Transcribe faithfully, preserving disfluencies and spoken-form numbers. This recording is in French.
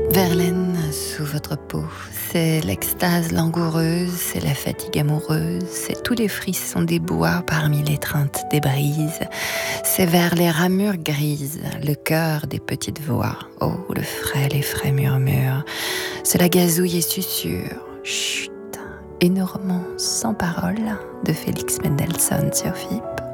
Verlaine sous votre peau, c'est l'extase langoureuse, c'est la fatigue amoureuse, c'est tous les frissons des bois parmi l'étreinte des brises, c'est vers les ramures grises, le cœur des petites voix, oh le frêle et frais murmure, cela gazouille et susurre, chut, une romance sans parole de Félix Mendelssohn sur F I P.